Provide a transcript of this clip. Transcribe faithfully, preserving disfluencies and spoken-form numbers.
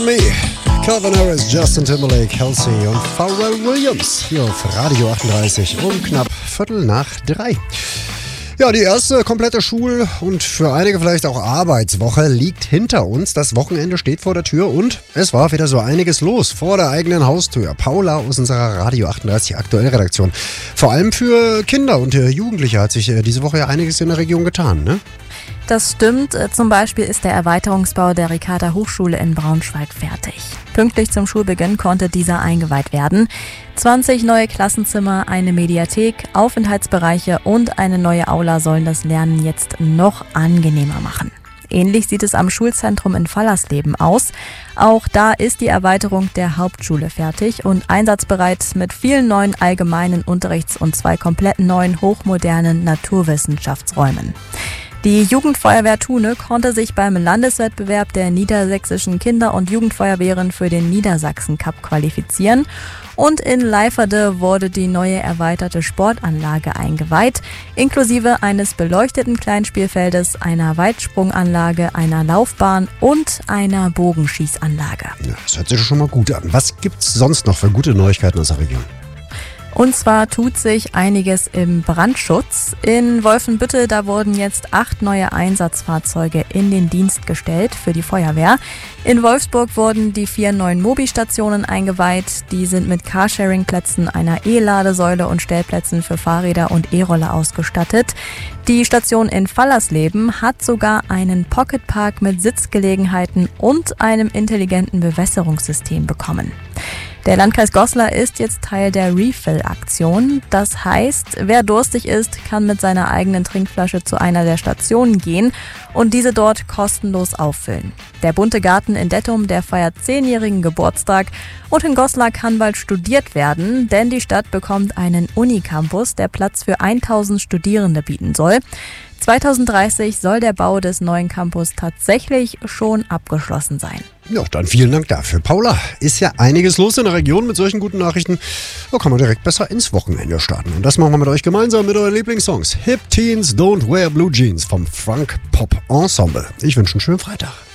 Me, Calvin Harris, Justin Timberlake, Halsey und Pharrell Williams hier auf Radio achtunddreißig um knapp Viertel nach drei. Ja, die erste komplette Schul- und für einige vielleicht auch Arbeitswoche liegt hinter uns. Das Wochenende steht vor der Tür und es war wieder so einiges los vor der eigenen Haustür. Paula aus unserer Radio achtunddreißig aktuelle Redaktion. Vor allem für Kinder und Jugendliche hat sich diese Woche ja einiges in der Region getan, ne? Das stimmt. Zum Beispiel ist der Erweiterungsbau der Ricarda Hochschule in Braunschweig fertig. Pünktlich zum Schulbeginn konnte dieser eingeweiht werden. zwanzig neue Klassenzimmer, eine Mediathek, Aufenthaltsbereiche und eine neue Aula sollen das Lernen jetzt noch angenehmer machen. Ähnlich sieht es am Schulzentrum in Fallersleben aus. Auch da ist die Erweiterung der Hauptschule fertig und einsatzbereit mit vielen neuen allgemeinen Unterrichts- und zwei komplett neuen hochmodernen Naturwissenschaftsräumen. Die Jugendfeuerwehr Thune konnte sich beim Landeswettbewerb der niedersächsischen Kinder- und Jugendfeuerwehren für den Niedersachsen-Cup qualifizieren. Und in Leiferde wurde die neue erweiterte Sportanlage eingeweiht, inklusive eines beleuchteten Kleinspielfeldes, einer Weitsprunganlage, einer Laufbahn und einer Bogenschießanlage. Ja, das hört sich schon mal gut an. Was gibt's sonst noch für gute Neuigkeiten aus der Region? Und zwar tut sich einiges im Brandschutz. In Wolfenbüttel, da wurden jetzt acht neue Einsatzfahrzeuge in den Dienst gestellt für die Feuerwehr. In Wolfsburg wurden die vier neuen Mobi-Stationen eingeweiht. Die sind mit Carsharing-Plätzen, einer E-Ladesäule und Stellplätzen für Fahrräder und E-Roller ausgestattet. Die Station in Fallersleben hat sogar einen Pocketpark mit Sitzgelegenheiten und einem intelligenten Bewässerungssystem bekommen. Der Landkreis Goslar ist jetzt Teil der Refill-Aktion. Das heißt, wer durstig ist, kann mit seiner eigenen Trinkflasche zu einer der Stationen gehen und diese dort kostenlos auffüllen. Der Bunte Garten in Dettum, der feiert zehnjährigen Geburtstag und in Goslar kann bald studiert werden, denn die Stadt bekommt einen Unicampus, der Platz für tausend Studierende bieten soll. zweitausenddreißig soll der Bau des neuen Campus tatsächlich schon abgeschlossen sein. Ja, dann vielen Dank dafür. Paula, ist ja einiges los in der Region mit solchen guten Nachrichten. Da kann man direkt besser ins Wochenende starten. Und das machen wir mit euch gemeinsam mit euren Lieblingssongs. Hip Teens Don't Wear Blue Jeans vom Frank Pop Ensemble. Ich wünsche einen schönen Freitag.